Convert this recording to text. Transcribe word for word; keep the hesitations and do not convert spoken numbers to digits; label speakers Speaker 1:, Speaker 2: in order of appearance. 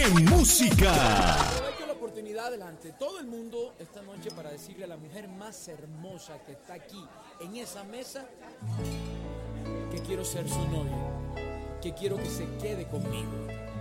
Speaker 1: en música.
Speaker 2: Aprovecho la oportunidad delante de todo el mundo esta noche para decirle a la mujer más hermosa que está aquí en esa mesa que quiero ser su novio, que quiero que se quede conmigo.